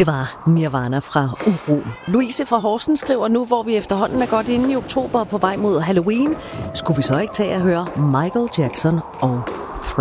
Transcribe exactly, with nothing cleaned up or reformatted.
Det var Nirvana fra Uro. Louise fra Horsens skriver nu, hvor vi efterhånden er godt inde i oktober på vej mod Halloween, skulle vi så ikke tage at høre Michael Jackson og